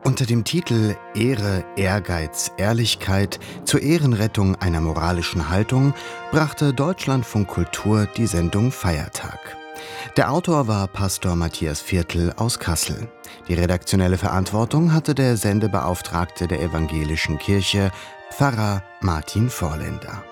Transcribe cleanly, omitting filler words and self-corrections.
Unter dem Titel »Ehre, Ehrgeiz, Ehrlichkeit zur Ehrenrettung einer moralischen Haltung« brachte Deutschlandfunk Kultur die Sendung Feiertag. Der Autor war Pastor Matthias Viertel aus Kassel. Die redaktionelle Verantwortung hatte der Sendebeauftragte der Evangelischen Kirche, Pfarrer Martin Vorländer.